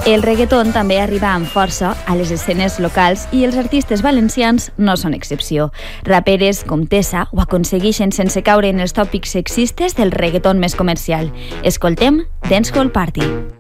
El reggaeton també arriba amb força a les escenes locals i els artistes valencians no són excepció. Raperes com Tessa ho aconsegueixen sense caure en els tòpics sexistes del reggaeton més comercial. Escoltem Dancehall Party.